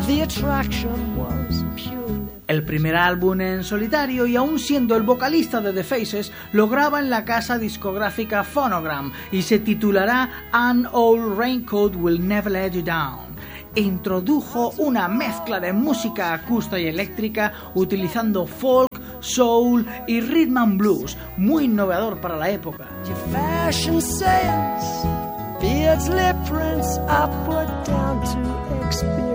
The attraction was purely... El primer álbum en solitario, y aún siendo el vocalista de The Faces, lo graba en la casa discográfica Phonogram y se titulará An Old Raincoat Will Never Let You Down. Introdujo una mezcla de música acústica y eléctrica utilizando folk, soul y rhythm and blues, muy innovador para la época. Your fashion sense, Beardsley prints I put down to experience.